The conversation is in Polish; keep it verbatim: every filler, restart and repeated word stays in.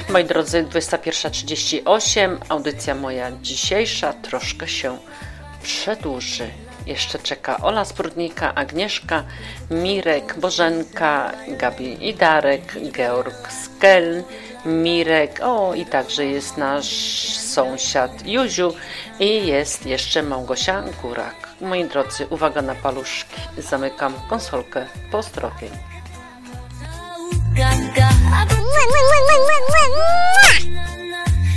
Moi drodzy, dwudziesta pierwsza trzydzieści osiem, audycja moja dzisiejsza troszkę się przedłuży. Jeszcze czeka Ola z Prudnika, Agnieszka, Mirek, Bożenka, Gabi i Darek, Georg z Keln, Mirek, o i także jest nasz sąsiad Józiu i jest jeszcze Małgosia Górak. Moi drodzy, uwaga na paluszki, zamykam konsolkę pozdrowień.